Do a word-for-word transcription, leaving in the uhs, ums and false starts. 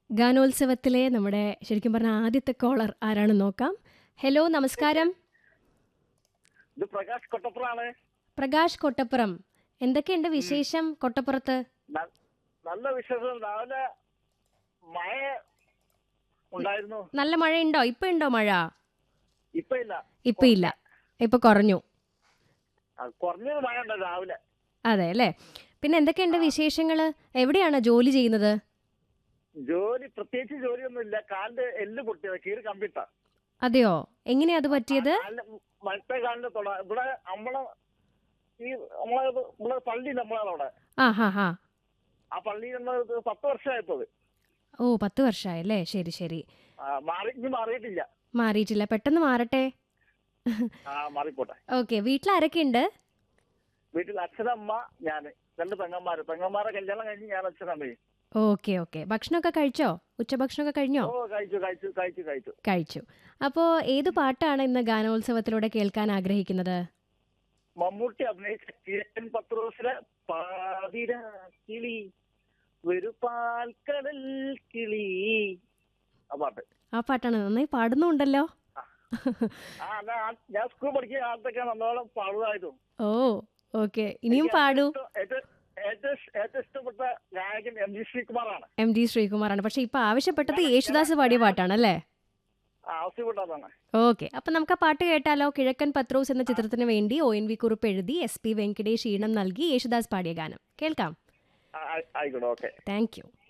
ഗാനോത്സവത്തിലെ നമ്മുടെ ശരിക്കും പറഞ്ഞ ആദ്യത്തെ കോളർ ആരാണെന്ന് നോക്കാം. ഹലോ, നമസ്കാരം. ഇത് പ്രകാശ് കൊട്ടപ്പുറാണ്. പ്രകാശ് കൊട്ടപ്പുറം, എന്തൊക്കെയുണ്ട് വിശേഷം കൊട്ടപ്പുറത്ത്? ന- നല്ല വിശേഷം. രാവിലെ മഴ ഉണ്ടായിരുന്നു, നല്ല മഴയുണ്ടോ? ഇപ്പൊ ഉണ്ടോ മഴ? ഇപ്പൊ ഇല്ല. ഇപ്പൊ ഇല്ല, ഇപ്പൊ കുറഞ്ഞു. ആ, കുറഞ്ഞൊരു മഴ ഉണ്ട് രാവിലെ. അതെ അല്ലേ. പിന്നെ എന്തൊക്കെയുണ്ട് വിശേഷങ്ങൾ? എവിടെയാണ് ജോലി ചെയ്യുന്നത്? ജോലി പ്രത്യേകിച്ച് ജോലിയൊന്നും ഇല്ല. കാലിന്റെ എല്ല് പൊട്ടിയത്, കീറി കമ്പിട്ട. അതെയോ, എങ്ങനെയാ അത് പറ്റിയത്? മറ്റേ കാലിന്റെ തൊട ഇവിടെ നമ്മളെ ഈ നമ്മളെ നമ്മളെ പള്ളി നമ്മളവിടെ ആ ഹാ ഹാ. ആ പള്ളി നമ്മൾ പത്ത് വർഷമായിപ്പത്. ഓ, പത്ത് വർഷമായല്ലേ. ശരി ശരി. മാറി ഇനി മാറിയിട്ടില്ല. മാറിയിട്ടില്ല, പെട്ടെന്ന് മാറട്ടെ. ആ മാറിപ്പോട്ടെ. ഓക്കെ, വീട്ടിൽ ആരൊക്കെയുണ്ട്? വീട്ടിൽ അച്ഛനമ്മ ഞാന് രണ്ട് പെങ്ങന്മാര്. പെങ്ങന്മാരെ കല്യാണം കഴിഞ്ഞ് ഞാൻ അച്ഛനമ്മയും. Okay okay. ഭക്ഷണമൊക്കെ കഴിച്ചോ? ഉച്ചഭക്ഷണമൊക്കെ കഴിഞ്ഞോ? ഓ കഴിച്ചു കഴിച്ചു കഴിച്ചു കഴിച്ചു കഴിച്ചു. അപ്പോൾ ഏത് പാട്ടാണ് ഇന്ന് ഗാനോത്സവത്തിലൂടെ കേൾക്കാൻ ആഗ്രഹിക്കുന്നത്? മമ്മൂട്ടി അഭിനയിച്ച കിഴക്കൻ പത്രോസിലെ പാതിര കിളി ഒരു പാൽക്കടൽ കിളി, ആ പാട്ട്. ആ പാട്ടാണ്. നന്നായി പാടുന്നുണ്ടല്ലോ. ആ ഞാൻ- ഞാൻ സ്കൂൾ പഠിക്കുന്ന കാലത്തൊക്കെ നല്ലോണം പാടുമായിരുന്നു. ഓ ഓക്കെ, ഇനിയും പാടൂ. ഏറ്റവും ഏറ്റവും ഏറ്റവും ഇഷ്ടപ്പെട്ട ഗായകൻ എം ജി ശ്രീകുമാറാണ്. M D ശ്രീകുമാറാണ്. പക്ഷെ ഇപ്പൊ ആവശ്യപ്പെട്ടത് യേശുദാസ് പാടിയ പാട്ടാണല്ലേ? ആവശ്യപ്പെട്ടതാണ്. ഓക്കെ, അപ്പൊ നമുക്ക് ആ പാട്ട് കേട്ടാലോ? കിഴക്കൻ പത്രോസ് എന്ന ചിത്രത്തിന് വേണ്ടി ഒ എൻ വി കുറുപ്പ് എഴുതി എസ് പി വെങ്കടേഷ് ഈണം നൽകി യേശുദാസ് പാടിയ ഗാനം കേൾക്കാം. ആയിക്കോട്ടെ, ഓക്കെ. Thank you.